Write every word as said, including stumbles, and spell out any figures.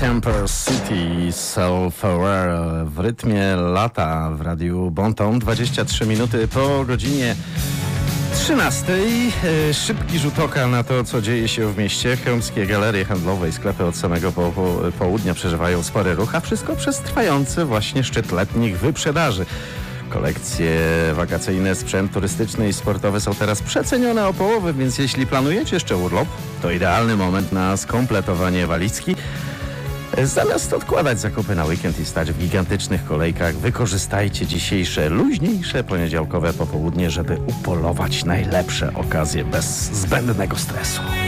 Temper City, Self-Aware w rytmie lata w radiu Bon-Ton. dwadzieścia trzy minuty po godzinie trzynastej. Szybki rzut oka na to, co dzieje się w mieście. Chełmskie galerie handlowe i sklepy od samego po, po, południa przeżywają spory ruch, a wszystko przez trwający właśnie szczyt letnich wyprzedaży. Kolekcje wakacyjne, sprzęt turystyczny i sportowy są teraz przecenione o połowę, więc jeśli planujecie jeszcze urlop, to idealny moment na skompletowanie walizki. Zamiast odkładać zakupy na weekend i stać w gigantycznych kolejkach, wykorzystajcie dzisiejsze, luźniejsze, poniedziałkowe popołudnie, żeby upolować najlepsze okazje bez zbędnego stresu.